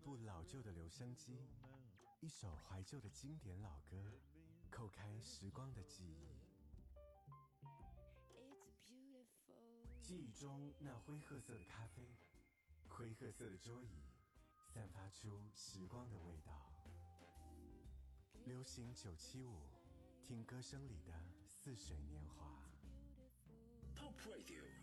部老旧的留声机，一首怀旧的经典老歌，叩开时光的记忆。记忆中那灰褐色的咖啡，灰褐色的桌椅，散发出时光的味道。流行975，听歌声里的似水年华。 Pop Radio